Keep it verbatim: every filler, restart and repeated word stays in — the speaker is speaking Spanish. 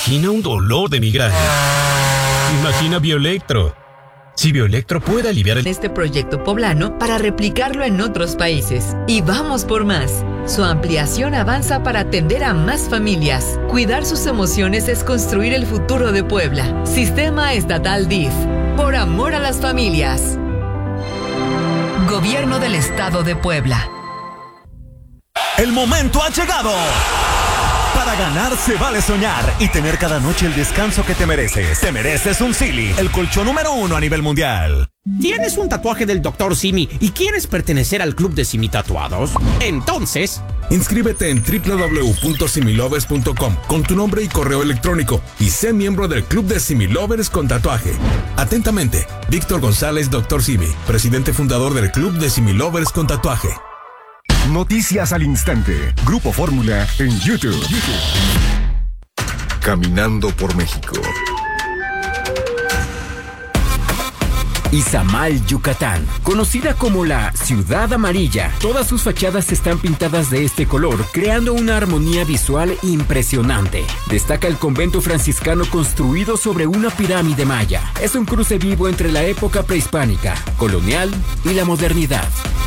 Imagina un dolor de migraña. Imagina Bioelectro. Si Bioelectro puede aliviar el... este proyecto poblano para replicarlo en otros países. Y vamos por más. Su ampliación avanza para atender a más familias. Cuidar sus emociones es construir el futuro de Puebla. Sistema Estatal D I F. Por amor a las familias. Gobierno del Estado de Puebla. El momento ha llegado. Para ganar se vale soñar y tener cada noche el descanso que te mereces. Te mereces un Silly, el colchón número uno a nivel mundial. ¿Tienes un tatuaje del doctor Simi y quieres pertenecer al club de Simi Tatuados? Entonces... inscríbete en doble u doble u doble u punto similovers punto com con tu nombre y correo electrónico y sé miembro del club de Similovers con tatuaje. Atentamente, Víctor González, doctor Simi, presidente fundador del club de Similovers con tatuaje. Noticias al instante. Grupo Fórmula en YouTube. YouTube. Caminando por México. Izamal, Yucatán, conocida como la Ciudad Amarilla. Todas sus fachadas están pintadas de este color, creando una armonía visual impresionante. Destaca el convento franciscano construido sobre una pirámide maya. Es un cruce vivo entre la época prehispánica, colonial y la modernidad.